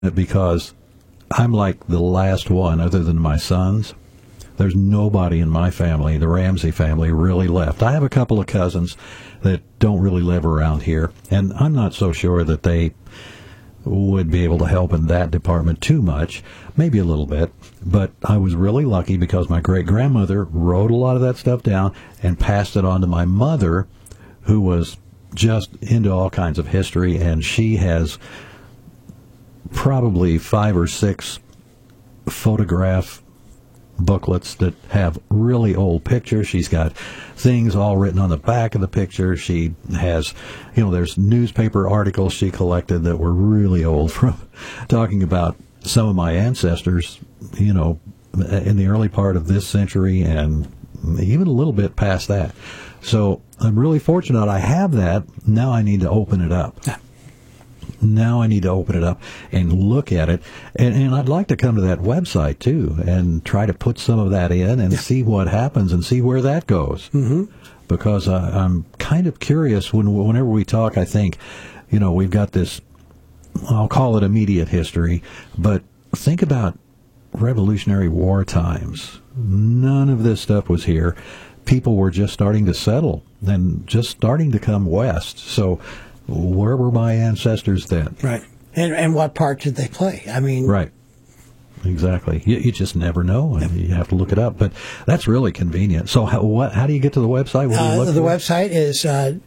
because I'm like the last one other than my sons. There's nobody in my family, the Ramsey family, really left. I have a couple of cousins that don't really live around here, and I'm not so sure that they would be able to help in that department too much, maybe a little bit, but I was really lucky because my great-grandmother wrote a lot of that stuff down and passed it on to my mother, who was just into all kinds of history, and she has probably 5 or 6 photograph booklets that have really old pictures. She's got things all written on the back of the picture. She has, there's newspaper articles she collected that were really old from talking about some of my ancestors, in the early part of this century and even a little bit past that. So I'm really fortunate I have that. Now I need to open it up. Now I need to open it up and look at it. And I'd like to come to that website, too, and try to put some of that in and see what happens and see where that goes. Mm-hmm. Because I'm kind of curious. Whenever we talk, I think, we've got this, I'll call it immediate history, but think about Revolutionary War times. None of this stuff was here. People were just starting to settle and just starting to come west. So where were my ancestors then? Right. And what part did they play? I mean... Right. Exactly. You just never know, and you have to look it up. But that's really convenient. So how do you get to the website? What do you look the for? website is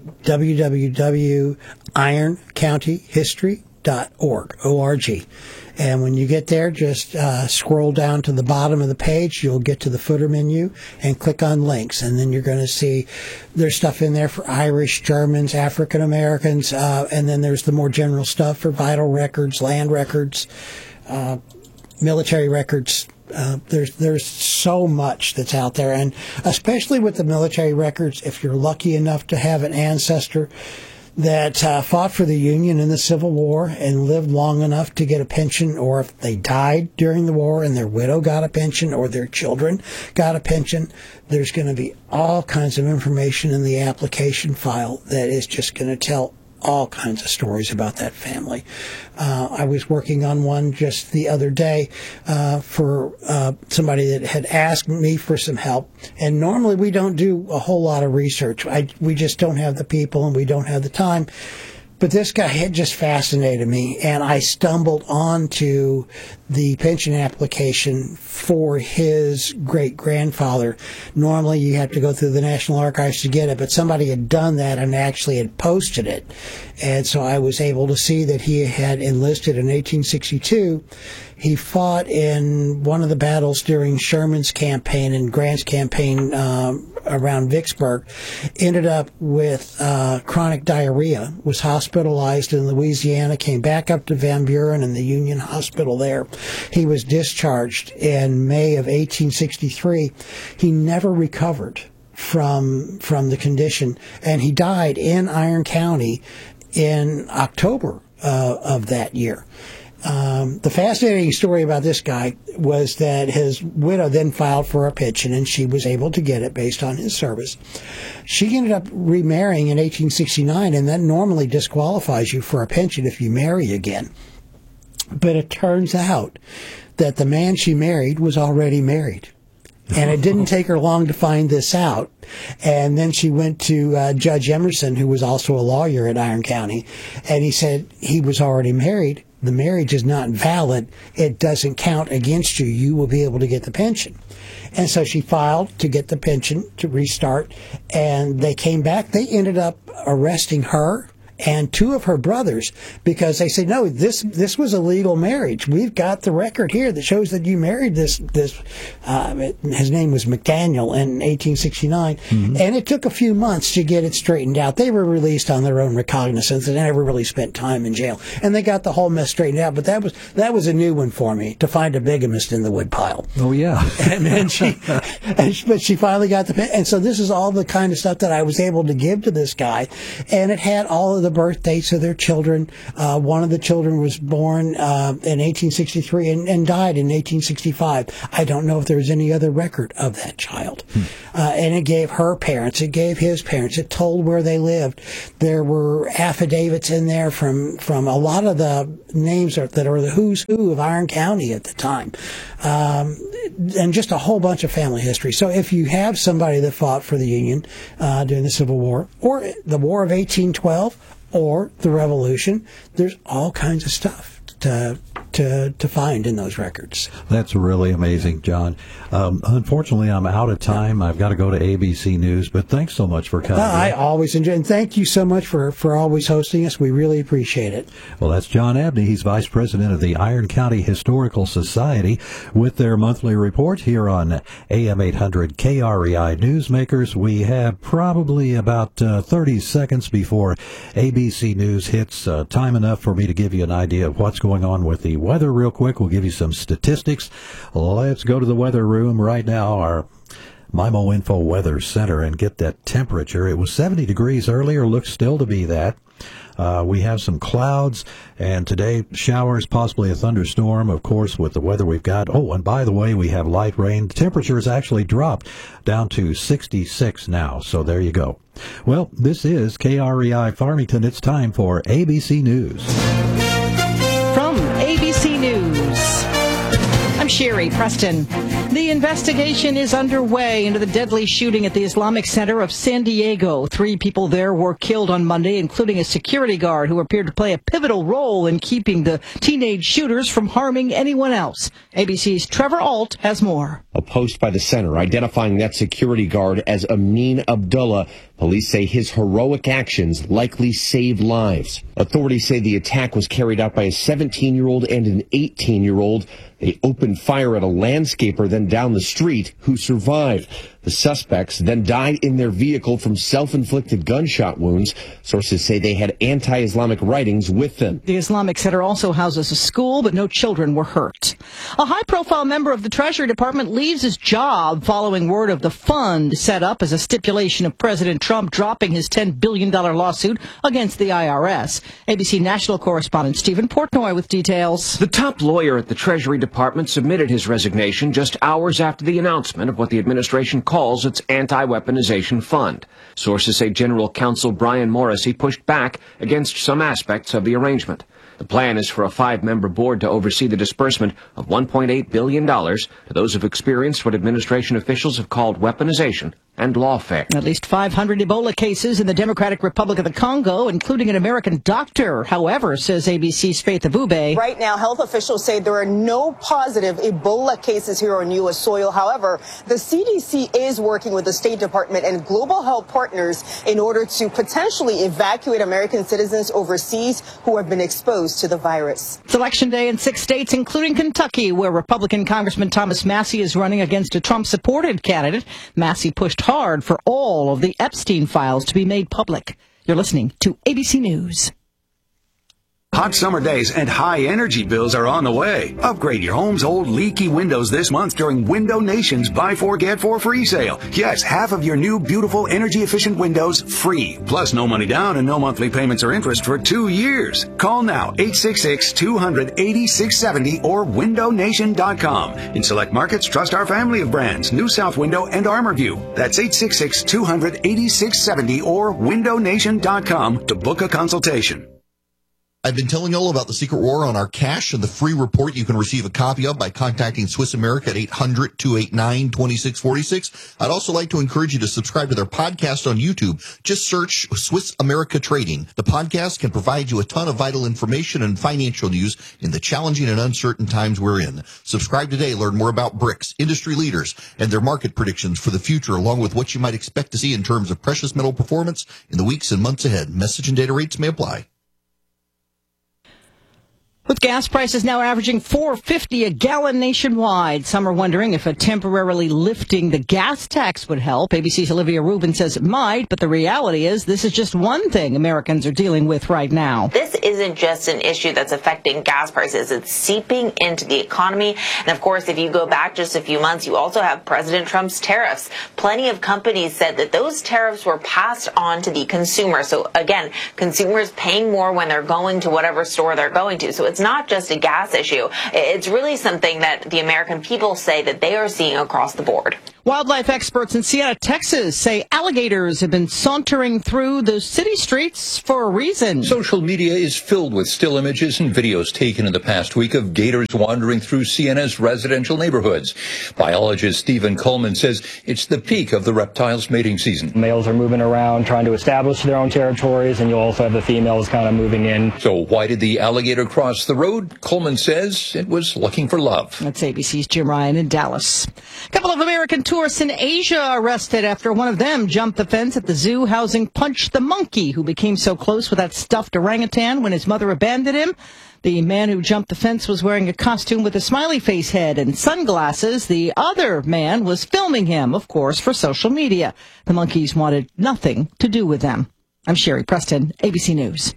www.ironcountyhistory.org, O-R-G. And when you get there, just scroll down to the bottom of the page. You'll get to the footer menu and click on links. And then you're going to see there's stuff in there for Irish, Germans, African Americans, and then there's the more general stuff for vital records, land records, military records. There's so much that's out there. And especially with the military records, if you're lucky enough to have an ancestor that fought for the Union in the Civil War and lived long enough to get a pension, or if they died during the war and their widow got a pension or their children got a pension, there's going to be all kinds of information in the application file that is just going to tell all kinds of stories about that family. I was working on one just the other day for somebody that had asked me for some help. And normally we don't do a whole lot of research. We just don't have the people and we don't have the time. But this guy had just fascinated me, and I stumbled onto the pension application for his great-grandfather. Normally, you have to go through the National Archives to get it, but somebody had done that and actually had posted it. And so I was able to see that he had enlisted in 1862. He fought in one of the battles during Sherman's campaign and Grant's campaign around Vicksburg, ended up with chronic diarrhea, was hospitalized in Louisiana, came back up to Van Buren in the Union Hospital there. He was discharged in May of 1863. He never recovered from the condition, and he died in Iron County in October of that year. The fascinating story about this guy was that his widow then filed for a pension, and she was able to get it based on his service. She ended up remarrying in 1869, and that normally disqualifies you for a pension if you marry again. But it turns out that the man she married was already married. And it didn't take her long to find this out. And then she went to Judge Emerson, who was also a lawyer at Iron County, and he said he was already married. The marriage is not valid. It doesn't count against you. You will be able to get the pension. And so she filed to get the pension to restart, and they came back. They ended up arresting her and 2 of her brothers because they said, no, this was a legal marriage. We've got the record here that shows that you married this his name was McDaniel in 1869. Mm-hmm. And it took a few months to get it straightened out. They were released on their own recognizance and never really spent time in jail. And they got the whole mess straightened out. But that was a new one for me, to find a bigamist in the woodpile. Oh, yeah. But she finally got and so this is all the kind of stuff that I was able to give to this guy. And it had all of the birth dates of their children. One of the children was born in 1863 and died in 1865. I don't know if there was any other record of that child. And it gave her parents, it gave his parents, it told where they lived. There were affidavits in there from a lot of the names that are the who's who of Iron County at the time. And just a whole bunch of family history. So if you have somebody that fought for the Union during the Civil War, or the War of 1812, or the Revolution, there's all kinds of stuff to find in those records. That's really amazing, John. Unfortunately, I'm out of time. I've got to go to ABC News, but thanks so much for coming. I always enjoy it, and thank you so much for always hosting us. We really appreciate it. Well, that's John Abney. He's Vice President of the Iron County Historical Society with their monthly report here on AM 800 KREI Newsmakers. We have probably about 30 seconds before ABC News hits, time enough for me to give you an idea of what's going on with the weather real quick. We'll give you some statistics. Let's go to the weather room right now, our MIMO Info Weather Center, and get that temperature. It was 70 degrees earlier, looks still to be that. We have some clouds, and today showers, possibly a thunderstorm, of course, with the weather we've got. Oh, and by the way, we have light rain. The temperature has actually dropped down to 66 now, so there you go. Well, this is KREI Farmington. It's time for ABC News. From ABC News, I'm Sherry Preston. The investigation is underway into the deadly shooting at the Islamic Center of San Diego. 3 people there were killed on Monday, including a security guard who appeared to play a pivotal role in keeping the teenage shooters from harming anyone else. ABC's Trevor Ault has more. A post by the center identifying that security guard as Amin Abdullah. Police say his heroic actions likely saved lives. Authorities say the attack was carried out by a 17-year-old and an 18-year-old. They opened fire at a landscaper then down the street who survived. The suspects then died in their vehicle from self-inflicted gunshot wounds. Sources say they had anti-Islamic writings with them. The Islamic Center also houses a school, but no children were hurt. A high-profile member of the Treasury Department leaves his job following word of the fund set up as a stipulation of President Trump dropping his $10 billion lawsuit against the IRS. ABC national correspondent Stephen Portnoy with details. The top lawyer at the Treasury Department submitted his resignation just hours after the announcement of what the administration calls its anti-weaponization fund. Sources say General Counsel Brian Morrissey pushed back against some aspects of the arrangement. The plan is for a 5-member board to oversee the disbursement of $1.8 billion to those who've experienced what administration officials have called weaponization and lawfare. At least 500 Ebola cases in the Democratic Republic of the Congo, including an American doctor. However, says ABC's Faith Abube, right now, health officials say there are no positive Ebola cases here on U.S. soil. However, the CDC is working with the State Department and global health partners in order to potentially evacuate American citizens overseas who have been exposed to the virus. It's Election Day in 6 states, including Kentucky, where Republican Congressman Thomas Massie is running against a Trump-supported candidate. Massie pushed hard for all of the Epstein files to be made public. You're listening to ABC News. Hot summer days and high energy bills are on the way. Upgrade your home's old leaky windows this month during Window Nation's Buy 4 Get 4 free sale. Yes, half of your new beautiful energy efficient windows free. Plus no money down and no monthly payments or interest for 2 years. Call now 866-200-8670 or windownation.com. In select markets, trust our family of brands, New South Window and ArmorView. That's 866-200-8670 or windownation.com to book a consultation. I've been telling you all about the secret war on our cash and the free report you can receive a copy of by contacting Swiss America at 800-289-2646. I'd also like to encourage you to subscribe to their podcast on YouTube. Just search Swiss America Trading. The podcast can provide you a ton of vital information and financial news in the challenging and uncertain times we're in. Subscribe today. Learn more about BRICS, industry leaders, and their market predictions for the future, along with what you might expect to see in terms of precious metal performance in the weeks and months ahead. Message and data rates may apply. With gas prices now averaging $4.50 a gallon nationwide, some are wondering if temporarily lifting the gas tax would help. ABC's Olivia Rubin says it might, but the reality is this is just one thing Americans are dealing with right now. This isn't just an issue that's affecting gas prices. It's seeping into the economy. And of course, if you go back just a few months, you also have President Trump's tariffs. Plenty of companies said that those tariffs were passed on to the consumer. So again, consumers paying more when they're going to whatever store they're going to. So it's not just a gas issue. It's really something that the American people say that they are seeing across the board. Wildlife experts in Siena, Texas say alligators have been sauntering through the city streets for a reason. Social media is filled with still images and videos taken in the past week of gators wandering through Siena's residential neighborhoods. Biologist Stephen Coleman says it's the peak of the reptile's mating season. Males are moving around trying to establish their own territories, and you also have the females kind of moving in. So why did the alligator cross the road? Coleman says it was looking for love. That's ABC's Jim Ryan in Dallas. A couple of American tourists in Asia arrested after one of them jumped the fence at the zoo housing Punch the monkey, who became so close with that stuffed orangutan when his mother abandoned him. The man who jumped the fence was wearing a costume with a smiley face head and sunglasses. The other man was filming him, of course, for social media. The monkeys wanted nothing to do with them. I'm Sherry Preston, ABC News.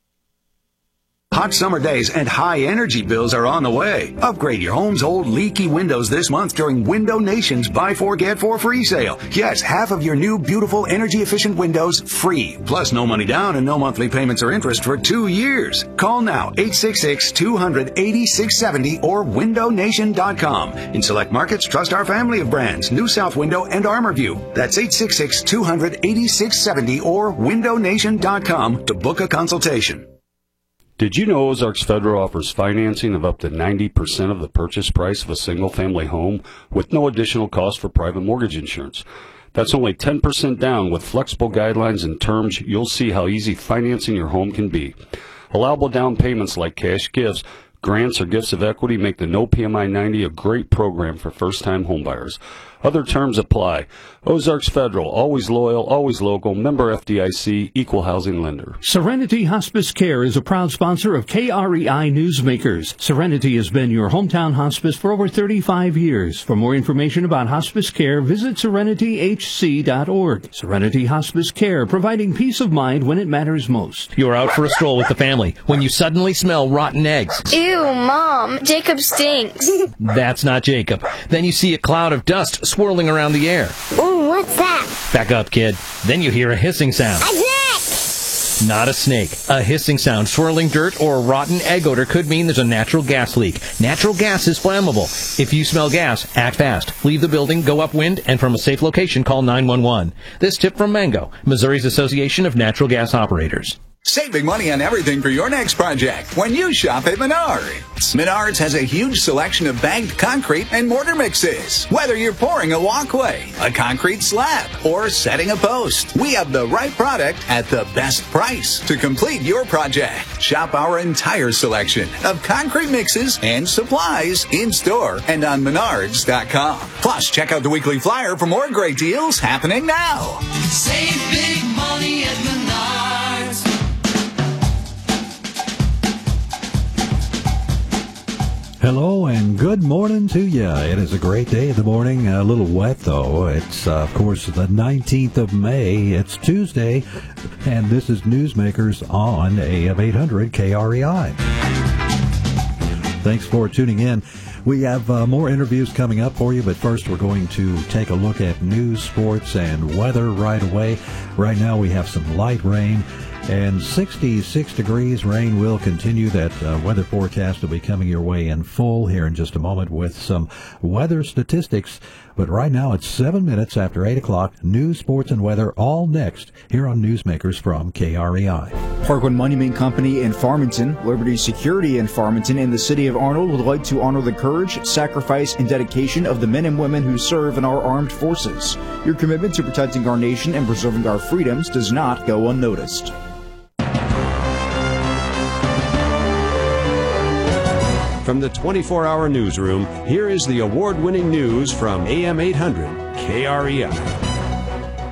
Hot summer days and high energy bills are on the way. Upgrade your home's old leaky windows this month during Window Nation's Buy 4 Get 4 free sale. Yes, half of your new beautiful energy efficient windows free. Plus no money down and no monthly payments or interest for 2 years. Call now 866-200-8670 or windownation.com. In select markets, trust our family of brands, New South Window and ArmorView. That's 866-200-8670 or windownation.com to book a consultation. Did you know Ozarks Federal offers financing of up to 90% of the purchase price of a single-family home with no additional cost for private mortgage insurance? That's only 10% down. With flexible guidelines and terms, you'll see how easy financing your home can be. Allowable down payments like cash gifts, grants, or gifts of equity make the No PMI 90 a great program for first-time homebuyers. Other terms apply. Ozarks Federal, always loyal, always local, member FDIC, equal housing lender. Serenity Hospice Care is a proud sponsor of KREI Newsmakers. Serenity has been your hometown hospice for over 35 years. For more information about hospice care, visit serenityhc.org. Serenity Hospice Care, providing peace of mind when it matters most. You're out for a stroll with the family when you suddenly smell rotten eggs. Ew, Mom, Jacob stinks. That's not Jacob. Then you see a cloud of dust swirling around the air. Ooh, what's that? Back up, kid. Then you hear a hissing sound. A snake! Not a snake. A hissing sound, swirling dirt, or rotten egg odor could mean there's a natural gas leak. Natural gas is flammable. If you smell gas, act fast. Leave the building, go upwind, and from a safe location, call 911. This tip from Mango, Missouri's Association of Natural Gas Operators. Saving money on everything for your next project when you shop at Menards. Menards has a huge selection of bagged concrete and mortar mixes. Whether you're pouring a walkway, a concrete slab, or setting a post, we have the right product at the best price to complete your project. Shop our entire selection of concrete mixes and supplies in store and on Menards.com. Plus, check out the weekly flyer for more great deals happening now. Save big money at Menards. Hello and good morning to you. It is a great day in the morning. A little wet, though. It's, of course, the 19th of May. It's Tuesday, and this is Newsmakers on AM 800 KREI. Thanks for tuning in. We have more interviews coming up for you, but first we're going to take a look at news, sports, and weather right away. Right now we have some light rain and 66 degrees. Rain will continue. That weather forecast will be coming your way in full here in just a moment with some weather statistics. But right now it's 7 minutes after 8 o'clock. News, sports, and weather all next here on Newsmakers from KREI. Parkland Monument Company in Farmington, Liberty Security in Farmington, and the City of Arnold would like to honor the courage, sacrifice, and dedication of the men and women who serve in our armed forces. Your commitment to protecting our nation and preserving our freedoms does not go unnoticed. From the 24-hour newsroom, here is the award-winning news from AM 800 KREI.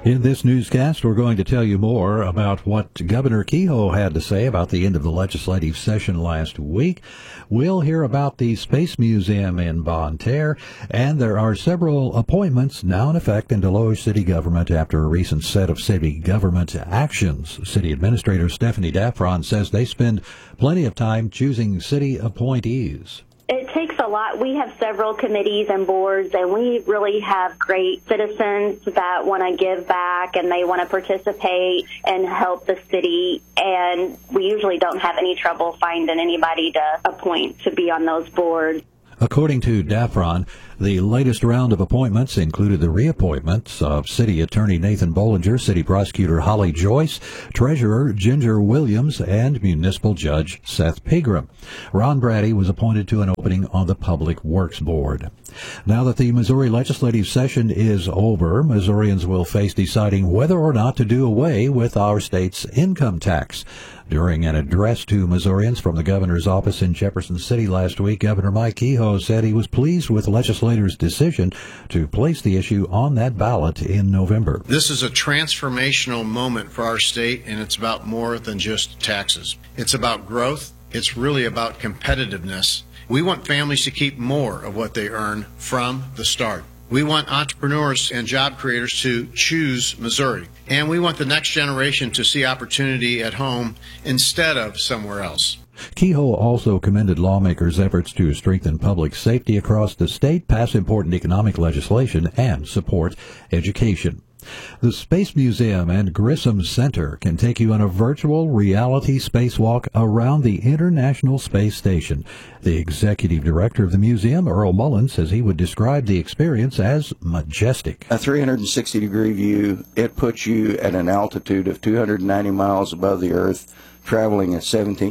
In this newscast, we're going to tell you more about what Governor Kehoe had to say about the end of the legislative session last week. We'll hear about the Space Museum in Bonne Terre, and there are several appointments now in effect in Desloge City Government after a recent set of city government actions. City Administrator Stephanie Daffron says they spend plenty of time choosing city appointees. It takes a lot. We have several committees and boards, and we really have great citizens that want to give back and they want to participate and help the city. And we usually don't have any trouble finding anybody to appoint to be on those boards. According to Daffron, the latest round of appointments included the reappointments of City Attorney Nathan Bollinger, City Prosecutor Holly Joyce, Treasurer Ginger Williams, and Municipal Judge Seth Pegram. Ron Brady was appointed to an opening on the Public Works Board. Now that the Missouri legislative session is over, Missourians will face deciding whether or not to do away with our state's income tax. During an address to Missourians from the governor's office in Jefferson City last week, Governor Mike Kehoe said he was pleased with legislators' decision to place the issue on that ballot in November. This is a transformational moment for our state, and it's about more than just taxes. It's about growth. It's really about competitiveness. We want families to keep more of what they earn from the start. We want entrepreneurs and job creators to choose Missouri. And we want the next generation to see opportunity at home instead of somewhere else. Kehoe also commended lawmakers' efforts to strengthen public safety across the state, pass important economic legislation, and support education. The Space Museum and Grissom Center can take you on a virtual reality spacewalk around the International Space Station. The executive director of the museum, Earl Mullen, says he would describe the experience as majestic. A 360-degree view, it puts you at an altitude of 290 miles above the Earth, traveling at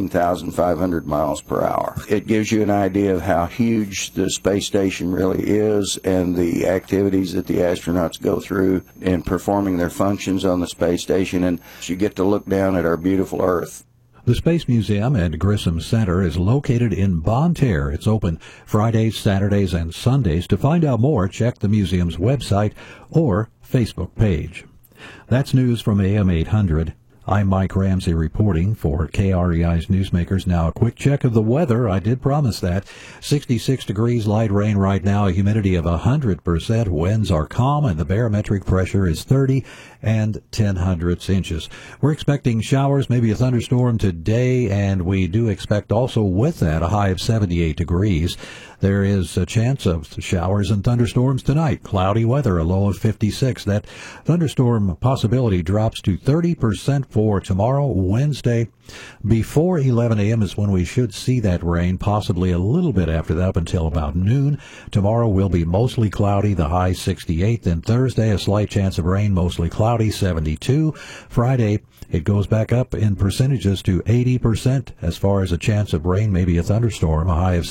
17,500 miles per hour. It gives you an idea of how huge the space station really is and the activities that the astronauts go through in performing their functions on the space station, and you get to look down at our beautiful Earth. The Space Museum and Grissom Center is located in Bonne Terre. It's open Fridays, Saturdays, and Sundays. To find out more, check the museum's website or Facebook page. That's news from AM 800. I'm Mike Ramsey reporting for KREI's Newsmakers. Now, a quick check of the weather. I did promise that. 66 degrees, light rain right now, a humidity of 100%. Winds are calm, and the barometric pressure is 30 and 0.10 inches. We're expecting showers, maybe a thunderstorm today, and we do expect also with that a high of 78 degrees. There is a chance of showers and thunderstorms tonight. Cloudy weather, a low of 56. That thunderstorm possibility drops to 30% for tomorrow, Wednesday. Before 11 a.m. is when we should see that rain, possibly a little bit after that up until about noon. Tomorrow will be mostly cloudy, the high 68. Then Thursday, a slight chance of rain, mostly cloudy, 72. Friday, it goes back up in percentages to 80% as far as a chance of rain, maybe a thunderstorm, a high of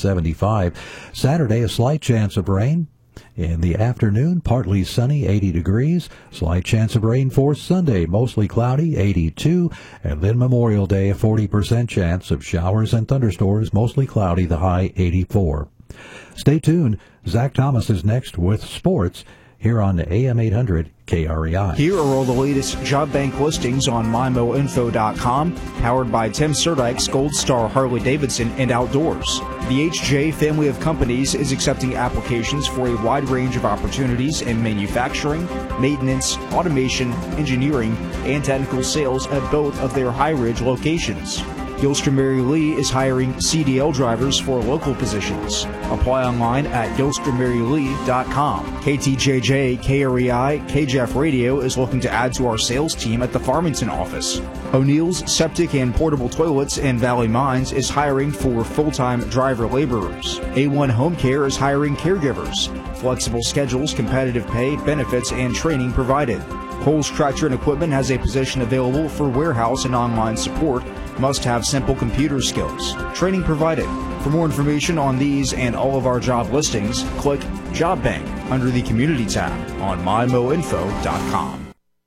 75. Saturday, a slight chance of rain. In the afternoon, partly sunny, 80 degrees. Slight chance of rain for Sunday, mostly cloudy, 82. And then Memorial Day, a 40% chance of showers and thunderstorms, mostly cloudy, the high 84. Stay tuned. Zach Thomas is next with sports here on AM 800 KREI. Here are all the latest job bank listings on MyMoInfo.com, powered by Tim Surdyk's Gold Star Harley-Davidson and Outdoors. The HJ family of companies is accepting applications for a wide range of opportunities in manufacturing, maintenance, automation, engineering, and technical sales at both of their High Ridge locations. Gilster Mary Lee is hiring CDL drivers for local positions. Apply online at gilstermarylee.com. KTJJ, KREI, KJF Radio is looking to add to our sales team at the Farmington office. O'Neill's Septic and Portable Toilets in Valley Mines is hiring for full-time driver laborers. A1 Home Care is hiring caregivers. Flexible schedules, competitive pay, benefits, and training provided. Kohl's Tractor and Equipment has a position available for warehouse and online support. Must have simple computer skills. Training provided. For more information on these and all of our job listings, click Job Bank under the Community tab on MyMoInfo.com.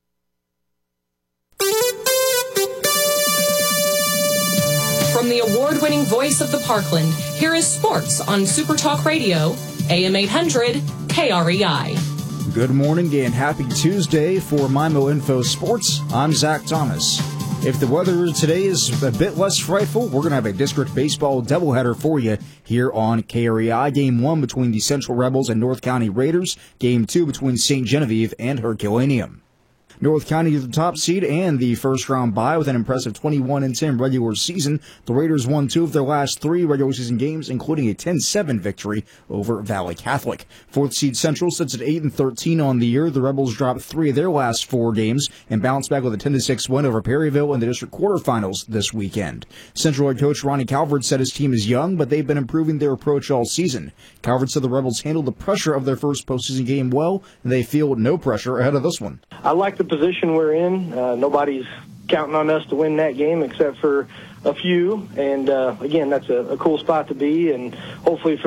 From the award-winning voice of the Parkland, here is sports on Super Talk Radio, AM 800 KREI. Good morning and happy Tuesday for MIMO Info Sports. I'm Zach Thomas. If the weather today is a bit less frightful, we're going to have a district baseball doubleheader for you here on KREI. Game 1 between the Central Rebels and North County Raiders. Game 2 between St. Genevieve and Herculaneum. North County is the top seed and the first-round bye with an impressive 21-10 regular season. The Raiders won 2 of their last 3 regular season games, including a 10-7 victory over Valley Catholic. 4th seed Central sits at 8-13 on the year. The Rebels dropped 3 of their last 4 games and bounced back with a 10-6 win over Perryville in the district quarterfinals this weekend. Central head coach Ronnie Calvert said his team is young, but they've been improving their approach all season. Calvert said the Rebels handled the pressure of their first postseason game well, and they feel no pressure ahead of this one. I like the position we're in. Nobody's counting on us to win that game except for a few. And, again, that's a cool spot to be. And hopefully for